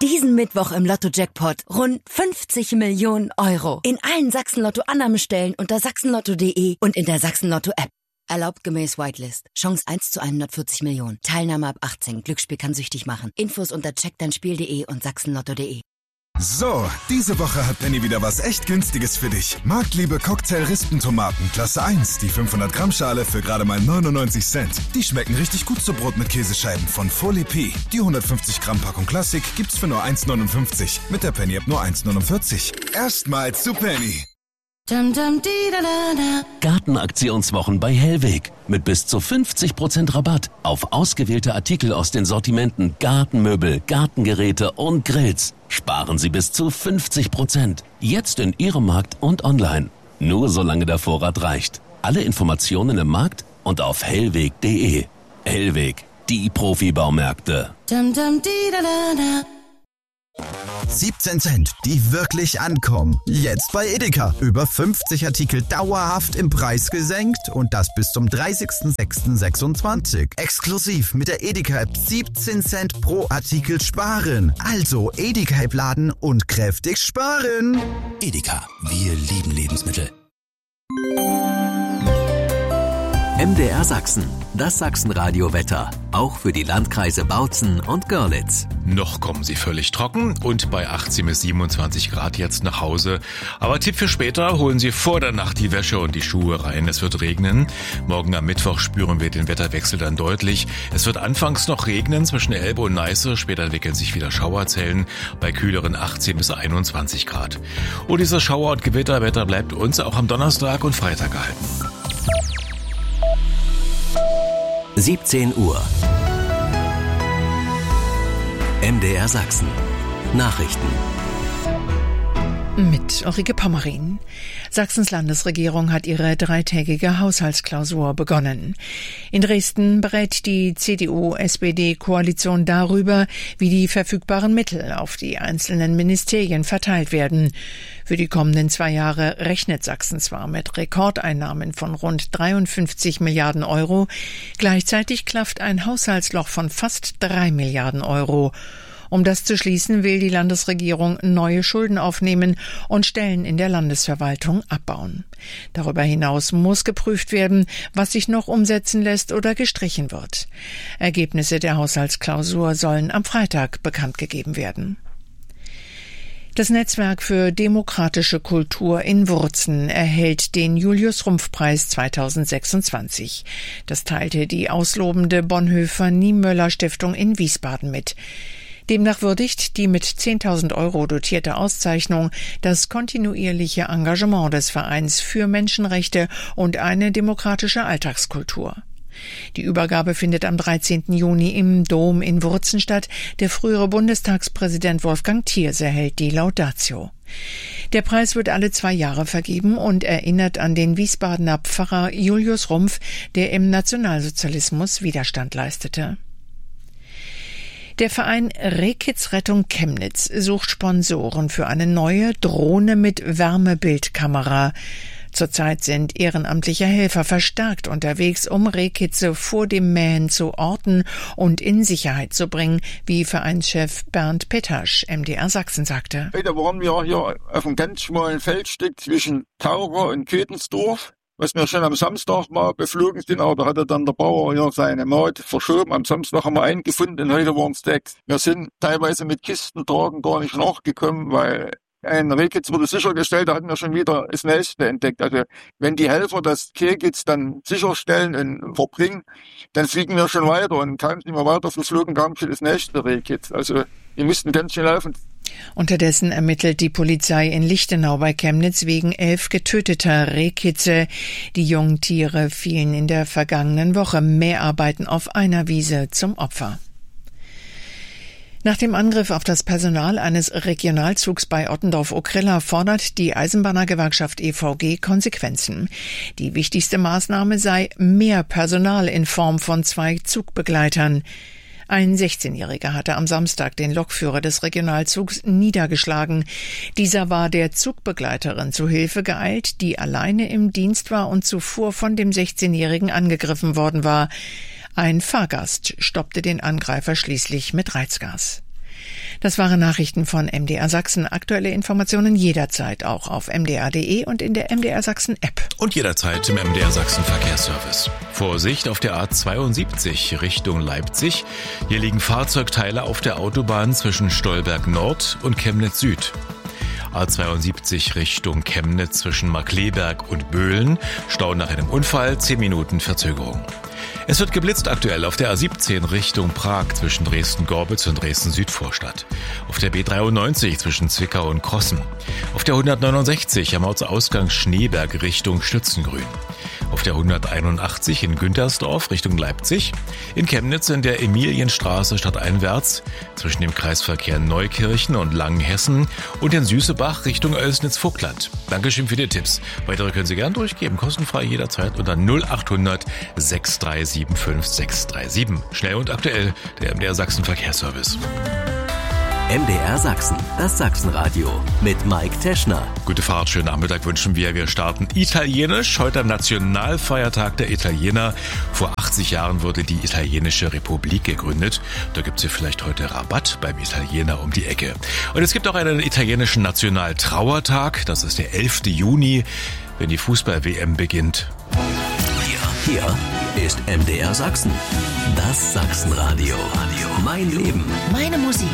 Diesen Mittwoch im Lotto-Jackpot rund 50 Millionen Euro. In allen Sachsen-Lotto-Annahmestellen unter sachsenlotto.de und in der Sachsen-Lotto-App. Erlaubt gemäß Whitelist. Chance 1 zu 140 Millionen. Teilnahme ab 18. Glücksspiel kann süchtig machen. Infos unter checkdeinspiel.de und sachsenlotto.de. So, diese Woche hat Penny wieder was echt Günstiges für dich. Marktliebe Cocktail-Rispentomaten, Klasse 1, die 500 Gramm Schale für gerade mal 99 Cent. Die schmecken richtig gut zu Brot mit Käsescheiben von Folie P. Die 150 Gramm Packung Klassik gibt's für nur 1,59. Mit der Penny-App nur 1,49. Erstmal zu Penny. Gartenaktionswochen bei Hellweg. Mit bis zu 50% Rabatt auf ausgewählte Artikel aus den Sortimenten Gartenmöbel, Gartengeräte und Grills. Sparen Sie bis zu 50%. Jetzt in Ihrem Markt und online. Nur solange der Vorrat reicht. Alle Informationen im Markt und auf hellweg.de. Hellweg, die Profibaumärkte. 17 Cent, die wirklich ankommen. Jetzt bei Edeka. Über 50 Artikel dauerhaft im Preis gesenkt und das bis zum 30.06.26. Exklusiv mit der Edeka-App 17 Cent pro Artikel sparen. Also Edeka-App laden und kräftig sparen. Edeka, wir lieben Lebensmittel. MDR Sachsen, das Sachsenradio-Wetter, auch für die Landkreise Bautzen und Görlitz. Noch kommen sie völlig trocken und bei 18 bis 27 Grad jetzt nach Hause. Aber Tipp für später, holen Sie vor der Nacht die Wäsche und die Schuhe rein. Es wird regnen. Morgen am Mittwoch spüren wir den Wetterwechsel dann deutlich. Es wird anfangs noch regnen zwischen Elbe und Neiße. Später entwickeln sich wieder Schauerzellen bei kühleren 18 bis 21 Grad. Und dieses Schauer- und Gewitterwetter bleibt uns auch am Donnerstag und Freitag erhalten. 17 Uhr. MDR Sachsen. Nachrichten. Mit Ulrike Pommerin. Sachsens Landesregierung hat ihre dreitägige Haushaltsklausur begonnen. In Dresden berät die CDU-SPD-Koalition darüber, wie die verfügbaren Mittel auf die einzelnen Ministerien verteilt werden. Für die kommenden 2 Jahre rechnet Sachsen zwar mit Rekordeinnahmen von rund 53 Milliarden Euro, gleichzeitig klafft ein Haushaltsloch von fast 3 Milliarden Euro. Um das zu schließen, will die Landesregierung neue Schulden aufnehmen und Stellen in der Landesverwaltung abbauen. Darüber hinaus muss geprüft werden, was sich noch umsetzen lässt oder gestrichen wird. Ergebnisse der Haushaltsklausur sollen am Freitag bekannt gegeben werden. Das Netzwerk für demokratische Kultur in Wurzen erhält den Julius-Rumpf-Preis 2026. Das teilte die auslobende Bonhoeffer-Niemöller-Stiftung in Wiesbaden mit. Demnach würdigt die mit 10.000 € dotierte Auszeichnung das kontinuierliche Engagement des Vereins für Menschenrechte und eine demokratische Alltagskultur. Die Übergabe findet am 13. Juni im Dom in Wurzen statt. Der frühere Bundestagspräsident Wolfgang Thierse hält die Laudatio. Der Preis wird alle 2 Jahre vergeben und erinnert an den Wiesbadener Pfarrer Julius Rumpf, der im Nationalsozialismus Widerstand leistete. Der Verein Rehkitz Rettung Chemnitz sucht Sponsoren für eine neue Drohne mit Wärmebildkamera. Zurzeit sind ehrenamtliche Helfer verstärkt unterwegs, um Rehkitze vor dem Mähen zu orten und in Sicherheit zu bringen, wie Vereinschef Bernd Pettasch MDR Sachsen sagte. Heute waren wir hier auf einem ganz schmalen Feldstück zwischen Taucher und Köthensdorf, was wir schon am Samstag mal beflogen sind, aber da hatte dann der Bauer hier seine Maut verschoben. Am Samstag haben wir einen gefunden und heute waren es 6. Wir sind teilweise mit Kistentragen gar nicht nachgekommen, weil ein Rehkitz wurde sichergestellt, da hatten wir schon wieder das Nächste entdeckt. Also wenn die Helfer das Rehkitz dann sicherstellen und verbringen, dann fliegen wir schon weiter und kaum sind wir weiter geflogen, kam schon das nächste Rehkitz. Also wir mussten ganz schnell laufen. Unterdessen ermittelt die Polizei in Lichtenau bei Chemnitz wegen 11 getöteter Rehkitze. Die jungen Tiere fielen in der vergangenen Woche Mäharbeiten auf einer Wiese zum Opfer. Nach dem Angriff auf das Personal eines Regionalzugs bei Ottendorf-Okrilla fordert die Eisenbahnergewerkschaft EVG Konsequenzen. Die wichtigste Maßnahme sei mehr Personal in Form von 2 Zugbegleitern. Ein 16-Jähriger hatte am Samstag den Lokführer des Regionalzugs niedergeschlagen. Dieser war der Zugbegleiterin zu Hilfe geeilt, die alleine im Dienst war und zuvor von dem 16-Jährigen angegriffen worden war. Ein Fahrgast stoppte den Angreifer schließlich mit Reizgas. Das waren Nachrichten von MDR Sachsen. Aktuelle Informationen jederzeit auch auf mdr.de und in der MDR Sachsen App. Und jederzeit im MDR Sachsen Verkehrsservice. Vorsicht auf der A72 Richtung Leipzig. Hier liegen Fahrzeugteile auf der Autobahn zwischen Stolberg Nord und Chemnitz Süd. A72 Richtung Chemnitz zwischen Markkleeberg und Böhlen. Stau nach einem Unfall, 10 Minuten Verzögerung. Es wird geblitzt aktuell auf der A17 Richtung Prag zwischen Dresden-Gorbitz und Dresden-Südvorstadt. Auf der B93 zwischen Zwickau und Krossen. Auf der 169 am Ortsausgang Schneeberg Richtung Stützengrün. Auf der 181 in Güntersdorf Richtung Leipzig. In Chemnitz in der Emilienstraße stadteinwärts zwischen dem Kreisverkehr Neukirchen und Langenhessen und in Süßebach Richtung Oelsnitz-Vogtland. Dankeschön für die Tipps. Weitere können Sie gern durchgeben, kostenfrei jederzeit unter 0800 6375 637. Schnell und aktuell, der MDR Sachsen Verkehrsservice. MDR Sachsen, das Sachsenradio mit Mike Teschner. Gute Fahrt, schönen Nachmittag wünschen wir. Wir starten italienisch, heute am Nationalfeiertag der Italiener. Vor 80 Jahren wurde die Italienische Republik gegründet. Da gibt's hier vielleicht heute Rabatt beim Italiener um die Ecke. Und es gibt auch einen italienischen Nationaltrauertag. Das ist der 11. Juni, wenn die Fußball-WM beginnt. Hier ist MDR Sachsen, das Sachsenradio. Mein Leben, Meine Musik.